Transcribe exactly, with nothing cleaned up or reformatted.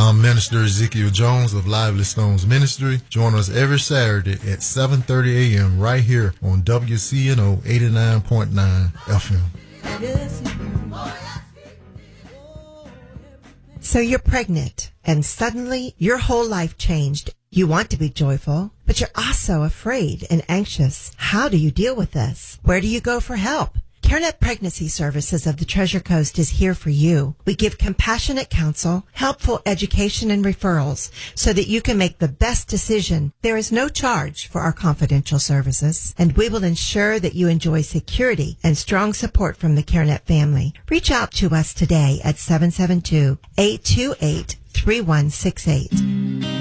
I'm Minister Ezekiel Jones of Lively Stones Ministry. Join us every Saturday at seven thirty a.m. right here on W C N O eighty-nine point nine F M. So you're pregnant, and suddenly your whole life changed. You want to be joyful, but you're also afraid and anxious. How do you deal with this? Where do you go for help? CareNet Pregnancy Services of the Treasure Coast is here for you. We give compassionate counsel, helpful education, and referrals so that you can make the best decision. There is no charge for our confidential services, and we will ensure that you enjoy security and strong support from the CareNet family. Reach out to us today at seven seven two, eight two eight, three one six eight.